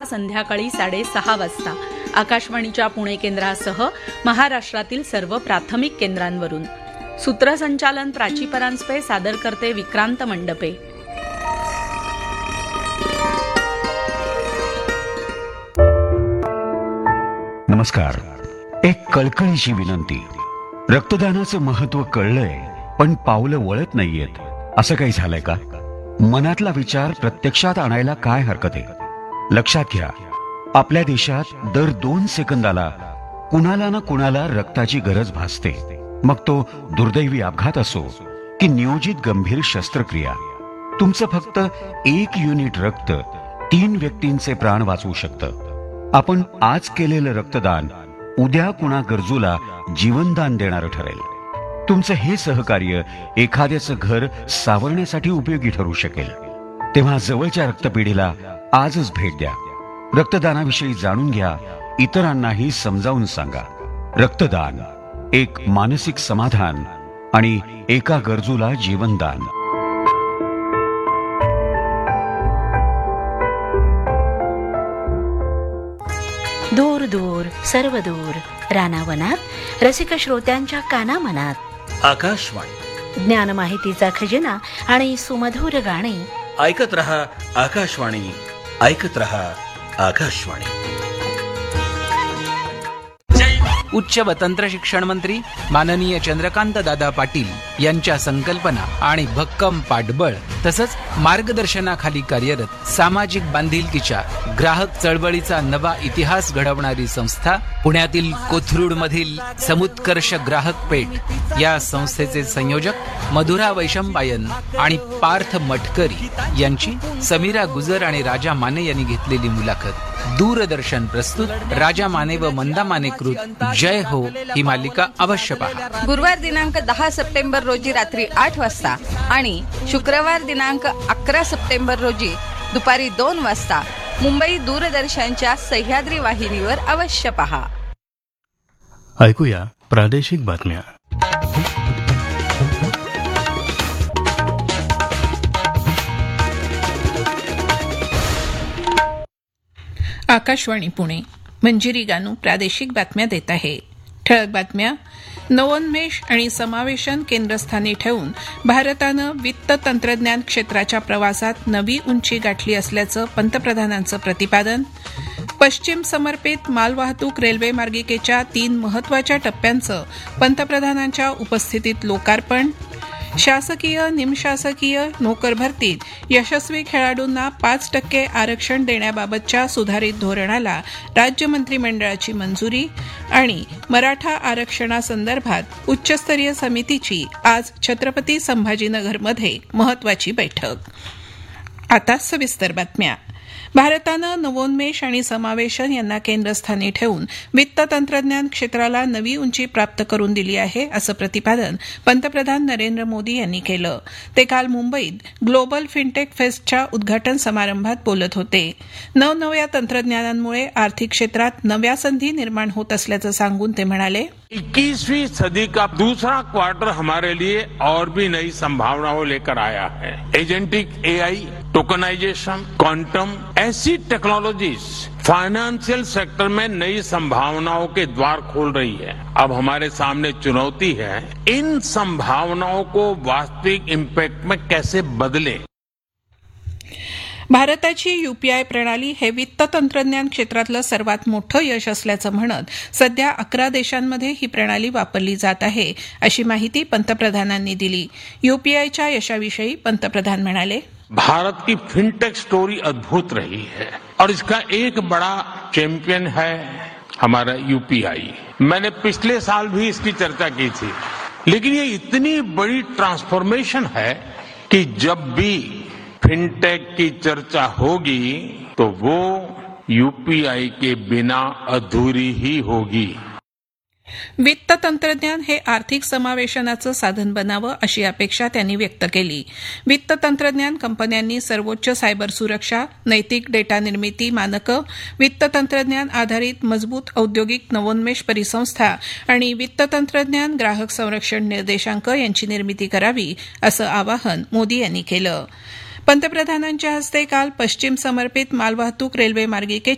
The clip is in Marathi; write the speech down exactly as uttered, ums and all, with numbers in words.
संध्याकाळी साडेसहा वाजता आकाशवाणीच्या पुणे केंद्रासह महाराष्ट्रातील सर्व प्राथमिक केंद्रांवरून. सूत्रसंचालन प्राची परांजपे, सादर करते विक्रांत मंडपे. नमस्कार. एक कळकळीची विनंती. रक्तदानाचं महत्व कळलंय, पण पावलं वळत नाहीयेत. असं काही झालंय का? मनातला विचार प्रत्यक्षात आणायला काय हरकत आहे? लक्षात घ्या, आपल्या देशात दर दोन सेकंदाला कुणाला ना कुणाला रक्ताची गरज भासते. मग तो दुर्दैवी अपघात असो की नियोजित गंभीर शस्त्रक्रिया. तुमचं फक्त एक युनिट रक्त तीन व्यक्तींचे प्राण वाचवू शकतं. आपण आज केलेलं रक्तदान उद्या कुणा गरजूला जीवनदान देणारं ठरेल. तुमचं हे सहकार्य एखाद्याचं घर सावरण्यासाठी उपयोगी ठरू शकेल. तेव्हा जवळच्या रक्तपेढीला आजच भेट द्या. रक्तदानाविषयी जाणून घ्या, इतरांनाही समजावून सांगा. रक्तदान एक मानसिक समाधान आणि एका गरजूला जीवनदान. दूर दूर सर्व दूर रानावनात रसिक श्रोत्यांच्या कानामनात आकाशवाणी, ज्ञान माहितीचा खजिना आणि सुमधुर गाणी. ऐकत रहा आकाशवाणी, ऐकत रहा आकाशवाणी. उच्च व तंत्र शिक्षण मंत्री माननीय चंद्रकांत दादा पाटील यांच्या संकल्पना आणि भक्कम पाठबळ तसंच मार्गदर्शनाखाली कार्यरत सामाजिक बांधिलकीच्या ग्राहक चळवळीचा नवा इतिहास घडवणारी संस्था पुण्यातील कोथरूड मधील समुत्कर्ष ग्राहक पेठ या संस्थेचे संयोजक मधुरा वैशंपायन आणि पार्थ मटकरी यांची समीरा गुजर आणि राजा माने यांनी घेतलेली मुलाखत. दूरदर्शन प्रस्तुत राजा माने व मंदा माने कृत जय हो ही मालिका अवश्य पहा. गुरुवार दिनांक दहा सप्टेंबर रोजी रात्री आठ वाजता आणि शुक्रवार दिनांक अकरा सप्टेंबर रोजी दुपारी दोन वाजता मुंबई दूरदर्शनच्या सह्याद्री वाहिनीवर अवश्य पहा. ऐकूया प्रादेशिक बातम्या. आकाशवाणी पुणे. मंजिरी गानू प्रादेशिक बातम्या देत आहे. ठळक बातम्या. नवोन्मेष आणि समावेशन केंद्रस्थानी ठेवून भारतानं वित्त तंत्रज्ञान क्षेत्राच्या प्रवासात नवी उंची गाठली असल्याचं पंतप्रधानांचं प्रतिपादन. पश्चिम समर्पित मालवाहतूक रेल्वे मार्गिकेच्या तीन महत्वाच्या टप्प्यांचं पंतप्रधानांच्या उपस्थितीत लोकार्पण. शासकीय निमशासकीय नोकर भरतीत यशस्वी खेळाडूंना पाच टक्के आरक्षण देण्याबाबतच्या सुधारित धोरणाला राज्य मंत्रिमंडळाची मंजुरी. आणि मराठा आरक्षणासंदर्भात उच्चस्तरीय समितीची आज छत्रपती संभाजीनगरमध्ये महत्वाची बैठक. आता सविस्तर बातम्या. भारतानं नवोन्मेष आणि समावेशन यांना केंद्रस्थानी ठेवून वित्त तंत्रज्ञान क्षेत्राला नवी उंची प्राप्त करून दिली आहे असं प्रतिपादन पंतप्रधान नरेंद्र मोदी यांनी केलं. ते काल मुंबईत ग्लोबल फिनटेक फेस्टच्या उद्घाटन समारंभात बोलत होते. नवनव्या तंत्रज्ञानांमुळे आर्थिक क्षेत्रात नव्या संधी निर्माण होत असल्याचं सांगून ते म्हणाले, इक्कीसवीं सदी का दूसरा क्वार्टर हमारे लिए और भी नई संभावनाओं लेकर आया है. एजेंटिक एआई, टोकनाइजेशन, क्वांटम, ऐसी टेक्नोलॉजीज फाइनेंशियल सेक्टर में नई संभावनाओं के द्वार खोल रही है. अब हमारे सामने चुनौती है इन संभावनाओं को वास्तविक इम्पैक्ट में कैसे बदलें. भारताची यूपीआय प्रणाली हे वित्त तंत्रज्ञान क्षेत्रातलं सर्वात मोठं यश असल्याचं म्हणत सध्या अकरा देशांमध्ये ही प्रणाली वापरली जात आहे अशी माहिती पंतप्रधानांनी दिली. यूपीआयच्या यशाविषयी पंतप्रधान म्हणाले, भारत की फिनटेक स्टोरी अद्भुत रही है और इसका एक बड़ा चैंपियन है हमारा यूपीआई. मैंने पिछले साल भी इसकी चर्चा की थी, लेकिन ये इतनी बड़ी ट्रांसफॉर्मेशन है कि जब भी फिनटेक की चर्चा होगी तो वो यूपीआई के बिना अधूरी ही होगी. वित्त तंत्रज्ञान हे आर्थिक समावेशनाचं साधन बनावं अशी अपेक्षा त्यांनी व्यक्त केली. वित्त तंत्रज्ञान कंपन्यांनी सर्वोच्च सायबर सुरक्षा, नैतिक डेटा निर्मिती मानकं, वित्त तंत्रज्ञान आधारित मजबूत औद्योगिक नवोन्मेष परिसंस्था आणि वित्त तंत्रज्ञान ग्राहक संरक्षण निर्देशांक यांची निर्मिती करावी असं आवाहन मोदी यांनी केलं. पंतप्रधानांच्या हस्ते काल पश्चिम समर्पित मालवाहतूक रेल्वे मार्गिकेच्या